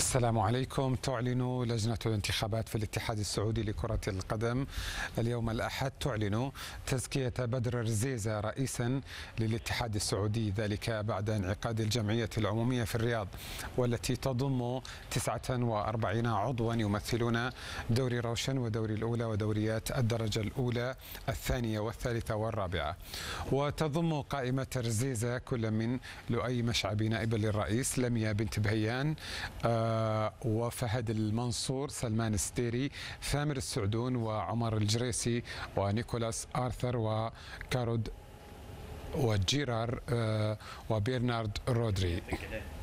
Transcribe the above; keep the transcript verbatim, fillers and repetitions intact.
السلام عليكم. تعلن لجنة الانتخابات في الاتحاد السعودي لكرة القدم اليوم الأحد تعلن تزكية بدر رزيزة رئيسا للاتحاد السعودي، ذلك بعد انعقاد الجمعية العمومية في الرياض، والتي تضم تسعة وأربعين عضوا يمثلون دوري روشن ودوري الأولى ودوريات الدرجة الأولى الثانية والثالثة والرابعة. وتضم قائمة رزيزة كل من لؤي مشعبي نائبا للرئيس، لميا بنت بهيان آه وفهد المنصور، سلمان الستيري، ثامر السعدون، وعمر الجريسي، ونيكولاس آرثر، وكارود وجيرار آه وبيرنارد رودري.